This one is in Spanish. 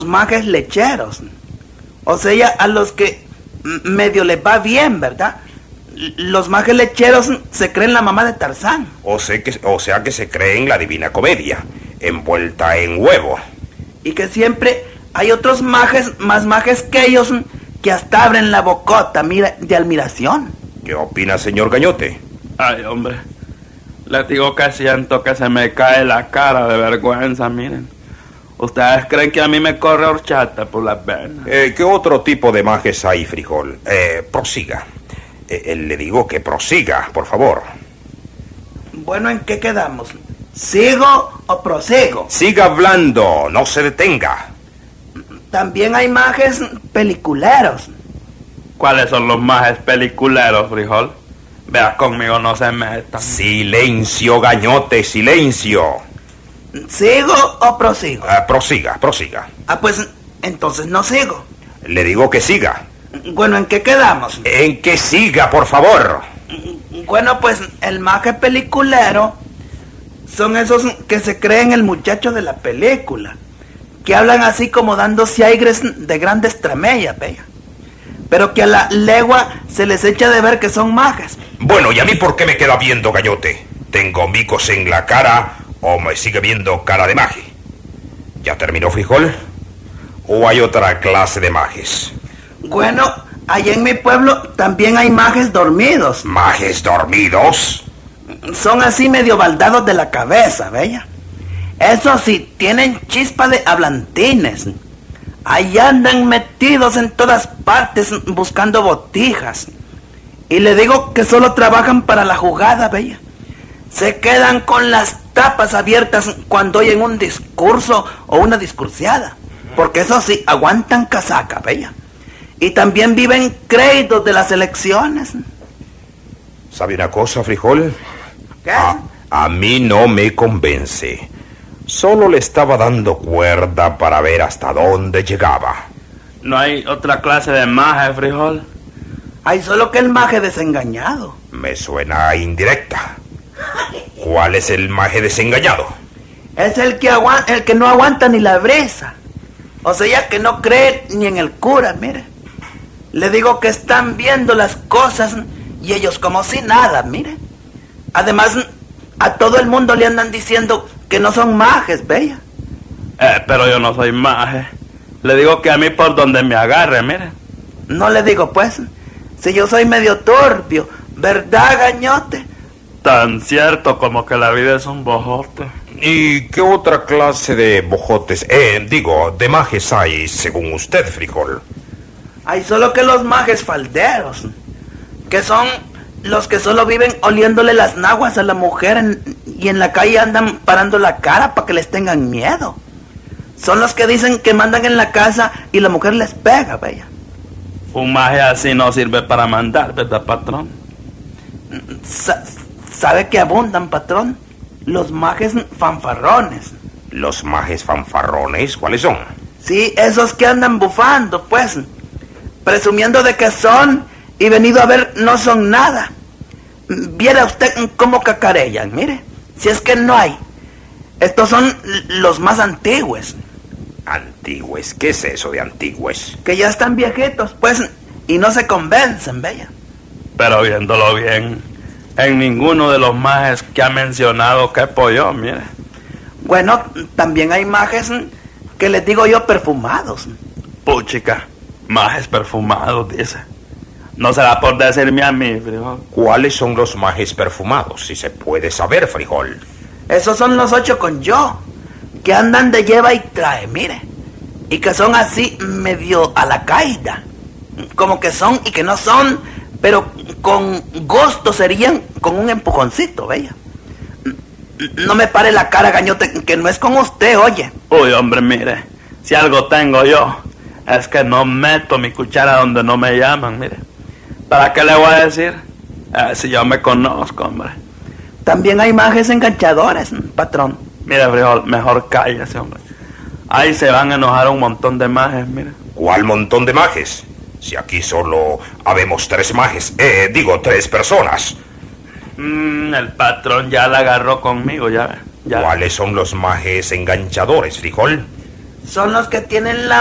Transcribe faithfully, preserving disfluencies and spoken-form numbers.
majes lecheros. O sea, a los que medio les va bien, ¿verdad? Los majes lecheros se creen la mamá de Tarzán. O sea, que, o sea que se creen la Divina Comedia, envuelta en huevo. Y que siempre hay otros majes, más majes que ellos, que hasta abren la bocota, mira, de admiración. ¿Qué opina, señor Gañote? Ay, hombre, les digo que siento que se me cae la cara de vergüenza, miren. ¿Ustedes creen que a mí me corre horchata por las venas? Eh, ¿Qué otro tipo de majes hay, Frijol? Eh, prosiga. Eh, eh, le digo que prosiga, por favor. Bueno, ¿en qué quedamos? ¿Sigo o prosigo? Siga hablando, no se detenga. También hay majes peliculeros. ¿Cuáles son los majes peliculeros, Frijol? Vea, conmigo no se metan. Silencio, Gañote, silencio. ¿Sigo o prosigo? Uh, prosiga, prosiga. Ah, pues entonces no sigo. Le digo que siga. Bueno, ¿en qué quedamos? En que siga, por favor. Bueno, pues el maje peliculero son esos que se creen el muchacho de la película, que hablan así como dándose aires de grandes tramellas, bella, pero que a la legua se les echa de ver que son majes. Bueno, ¿y a mí por qué me queda viendo, Gañote? ¿Tengo micos en la cara o me sigue viendo cara de maje? ¿Ya terminó, Frijol? ¿O hay otra clase de majes? Bueno, allá en mi pueblo también hay majes dormidos. ¿Majes dormidos? Son así medio baldados de la cabeza, bella. Eso sí, tienen chispa de hablantines. Ahí andan metidos en todas partes buscando botijas. Y le digo que solo trabajan para la jugada, bella. Se quedan con las tapas abiertas cuando oyen un discurso o una discursiada. Porque eso sí, aguantan casaca, bella. Y también viven créditos de las elecciones. ¿Sabe una cosa, Frijol? ¿Qué? A, a mí no me convence. Solo le estaba dando cuerda para ver hasta dónde llegaba. ¿No hay otra clase de maje, Frijol? Hay solo que el maje desengañado. Me suena indirecta. ¿Cuál es el maje desengañado? Es el que, aguanta, el que no aguanta ni la brisa. O sea, que no cree ni en el cura, mire. Le digo que están viendo las cosas y ellos como si nada, mire. Además, a todo el mundo le andan diciendo que no son majes, bella. Eh, pero yo no soy maje. Le digo que a mí por donde me agarre, mire. No le digo, pues, si yo soy medio turbio, ¿verdad, Gañote? Tan cierto como que la vida es un bojote. ¿Y qué otra clase de bojotes, eh, digo, de majes hay, según usted, Frijol? Hay solo que los majes falderos, que son los que solo viven oliéndole las naguas a la mujer en, y en la calle andan parando la cara para que les tengan miedo. Son los que dicen que mandan en la casa y la mujer les pega, bella. Un maje así no sirve para mandar, ¿verdad, patrón? Sa- ¿Sabe que abundan, patrón? Los majes fanfarrones. ¿Los majes fanfarrones? ¿Cuáles son? Sí, esos que andan bufando, pues, presumiendo de que son y venido a ver no son nada. Viera usted cómo cacarellan, mire, si es que no hay. Estos son los más antiguos. ¿Antiguos? ¿Qué es eso de antiguos? Que ya están viejitos, pues, y no se convencen, bella. Pero viéndolo bien, en ninguno de los majes que ha mencionado quepo yo, mire. Bueno, también hay majes que les digo yo perfumados. Puchica, majes perfumados, dice. No será por decirme a mí, Frijol. ¿Cuáles son los majes perfumados? Si se puede saber, Frijol. Esos son los ocho con yo, que andan de lleva y trae, mire. Y que son así medio a la caída. Como que son y que no son, pero con gusto serían con un empujoncito, bella. No me pare la cara, Gañote, que no es con usted, oye. Uy, hombre, mire, si algo tengo yo, es que no meto mi cuchara donde no me llaman, mire. ¿Para qué le voy a decir? Eh, si yo me conozco, hombre. También hay majes enganchadores, patrón. Mire, Frijol, mejor cállese, hombre. Ahí se van a enojar un montón de majes, mire. ¿Cuál montón de majes? Si aquí solo habemos tres majes, eh, digo, tres personas. Mm, el patrón ya la agarró conmigo, ya, ya. ¿Cuáles son los majes enganchadores, Frijol? son los que tienen la